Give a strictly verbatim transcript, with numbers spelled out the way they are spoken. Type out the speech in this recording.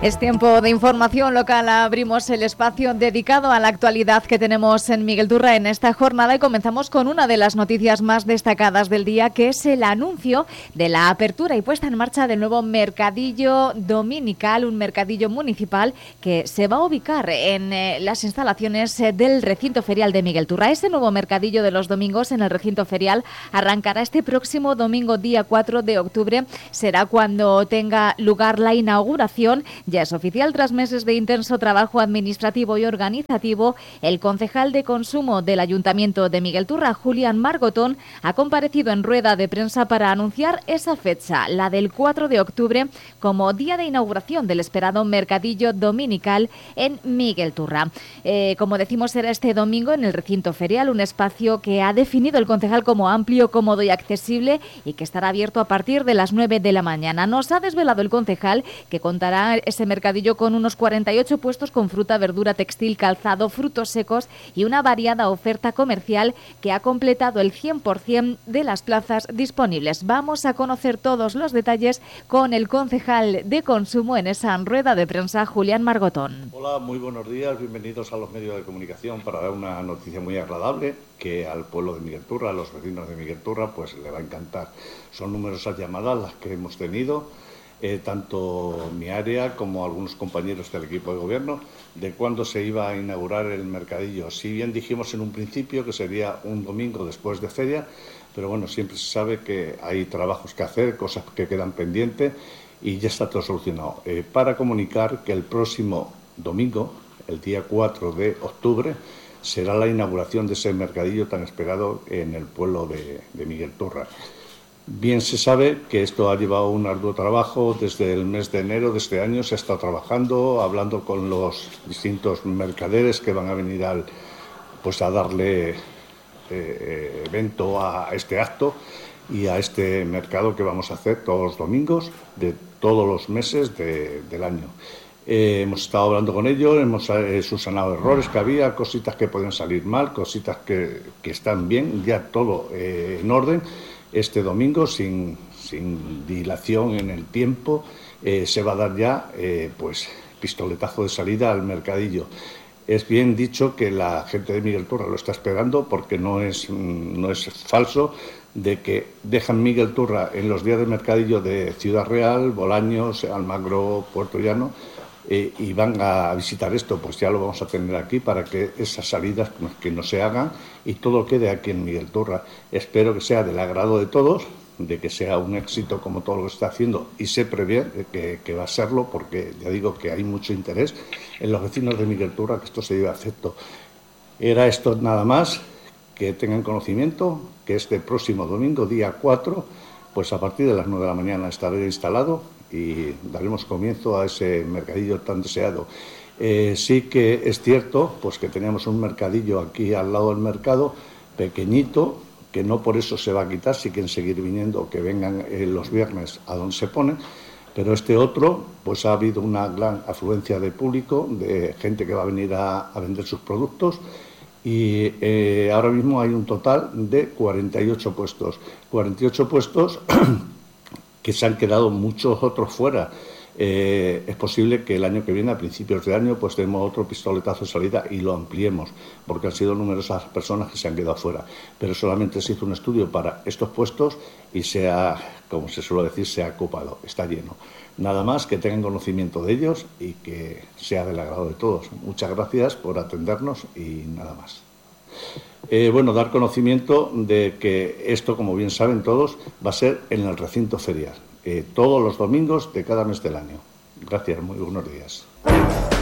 Es tiempo de información local. Abrimos el espacio dedicado a la actualidad que tenemos en Miguelturra en esta jornada y comenzamos con una de las noticias más destacadas del día, que es el anuncio de la apertura y puesta en marcha del nuevo mercadillo dominical, un mercadillo municipal que se va a ubicar en eh, las instalaciones eh, del recinto ferial de Miguelturra. Este nuevo mercadillo de los domingos en el recinto ferial arrancará este próximo domingo, día cuatro de octubre. Será cuando tenga lugar la inauguración. Ya es oficial, tras meses de intenso trabajo administrativo y organizativo, el concejal de Consumo del Ayuntamiento de Miguelturra, Julián Margotón, ha comparecido en rueda de prensa para anunciar esa fecha, la del cuatro de octubre, como día de inauguración del esperado mercadillo dominical en Miguelturra. Eh, como decimos, será este domingo en el recinto ferial, un espacio que ha definido el concejal como amplio, cómodo y accesible y que estará abierto a partir de las nueve de la mañana. Nos ha desvelado el concejal que contará ese mercadillo con unos cuarenta y ocho puestos con fruta, verdura, textil, calzado, frutos secos y una variada oferta comercial que ha completado el cien por ciento de las plazas disponibles. Vamos a conocer todos los detalles con el concejal de Consumo en esa rueda de prensa, Julián Margotón. Hola, muy buenos días, bienvenidos a los medios de comunicación para dar una noticia muy agradable que al pueblo de Miguelturra, a los vecinos de Miguelturra, pues le va a encantar. Son numerosas llamadas las que hemos tenido, Eh, tanto mi área como algunos compañeros del equipo de gobierno, de cuándo se iba a inaugurar el mercadillo. Si bien dijimos en un principio que sería un domingo después de feria, pero bueno, siempre se sabe que hay trabajos que hacer, cosas que quedan pendientes y ya está todo solucionado. Eh, para comunicar que el próximo domingo, el día cuatro de octubre, será la inauguración de ese mercadillo tan esperado en el pueblo de, de Miguelturra. Bien se sabe que esto ha llevado un arduo trabajo. Desde el mes de enero de este año se ha estado trabajando, hablando con los distintos mercaderes que van a venir al, pues a darle eh, evento a este acto y a este mercado que vamos a hacer todos los domingos de todos los meses de, del año. Eh, hemos estado hablando con ellos, hemos eh, subsanado errores que había, cositas que pueden salir mal, cositas que, que están bien, ya todo eh, en orden. Este domingo, sin, sin dilación en el tiempo, eh, se va a dar ya eh, pues pistoletazo de salida al mercadillo. Es bien dicho que la gente de Miguelturra lo está esperando, porque no es, no es falso de que dejan Miguelturra en los días de mercadillo de Ciudad Real, Bolaños, Almagro, Puerto Llano, eh, y van a visitar esto. Pues ya lo vamos a tener aquí para que esas salidas que no se hagan y todo quede aquí en Miguelturra. Espero que sea del agrado de todos, de que sea un éxito como todo lo que está haciendo, y sé prever que, que va a serlo, porque ya digo que hay mucho interés en los vecinos de Miguelturra que esto se lleve a efecto. Era esto nada más, que tengan conocimiento que este próximo domingo, día cuatro, pues a partir de las nueve de la mañana estaré instalado y daremos comienzo a ese mercadillo tan deseado. Eh, sí que es cierto pues que teníamos un mercadillo aquí al lado del mercado, pequeñito, que no por eso se va a quitar, si quieren seguir viniendo, que vengan eh, los viernes a donde se ponen, pero este otro, pues ha habido una gran afluencia de público, de gente que va a venir a, a vender sus productos, y eh, ahora mismo hay un total de cuarenta y ocho puestos. cuarenta y ocho puestos que se han quedado muchos otros fuera. Eh, es posible que el año que viene, a principios de año, pues demos otro pistoletazo de salida y lo ampliemos, porque han sido numerosas personas que se han quedado fuera. Pero solamente se hizo un estudio para estos puestos y se ha, como se suele decir, se ha ocupado, está lleno. Nada más, que tengan conocimiento de ellos y que sea del agrado de todos. Muchas gracias por atendernos y nada más. Eh, bueno, dar conocimiento de que esto, como bien saben todos, va a ser en el recinto ferial, eh, todos los domingos de cada mes del año. Gracias, muy buenos días.